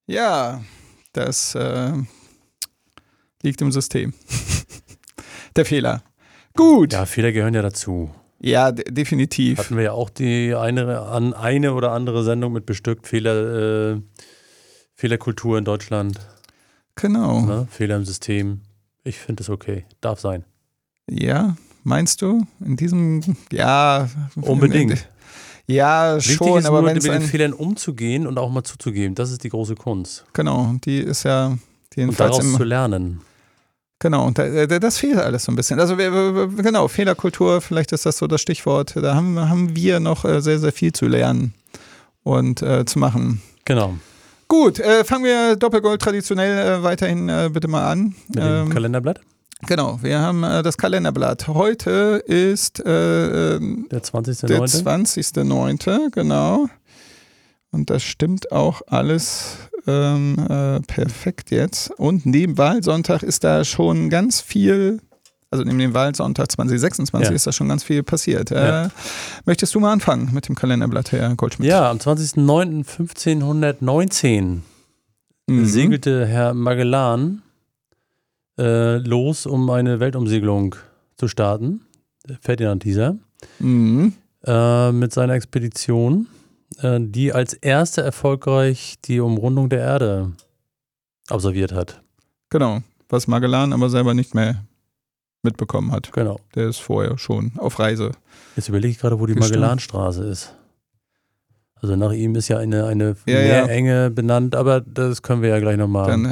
Ja, das liegt im System. Der Fehler. Gut. Ja, Fehler gehören ja dazu. Ja, definitiv. Hatten wir ja auch die eine oder andere Sendung mit bestückt, Fehlerkultur in Deutschland. Genau. Ne? Fehler im System. Ich finde es okay. Darf sein. Ja, meinst du? In diesem, ja. Unbedingt. Ja, Wichtig schon, ist aber nur, wenn mit es den Fehlern umzugehen und auch mal zuzugeben. Das ist die große Kunst. Genau, die ist ja Und jedenfalls daraus zu lernen. Genau, und das fehlt alles so ein bisschen. Also genau, Fehlerkultur, vielleicht ist das so das Stichwort. Da haben wir noch sehr, sehr viel zu lernen und zu machen. Genau. Gut, fangen wir Doppelgold traditionell weiterhin bitte mal an. Mit dem Kalenderblatt? Genau, wir haben das Kalenderblatt. Heute ist der 20.09. Der 20.09., genau. Und das stimmt auch alles perfekt jetzt. Und neben Wahlsonntag ist da schon ganz viel, also neben dem Wahlsonntag 2026 ist da schon ganz viel passiert. Möchtest du mal anfangen mit dem Kalenderblatt, Herr Goldschmidt? Ja, am 20.09.1519 segelte Herr Magellan los, um eine Weltumsegelung zu starten. Ferdinand dieser. Mit seiner Expedition, die als erste erfolgreich die Umrundung der Erde absolviert hat. Genau, was Magellan aber selber nicht mehr mitbekommen hat. Genau. Der ist vorher schon auf Reise. Jetzt überlege ich gerade, wo die Magellanstraße ist. Also nach ihm ist ja eine Meerenge benannt, aber das können wir ja gleich nochmal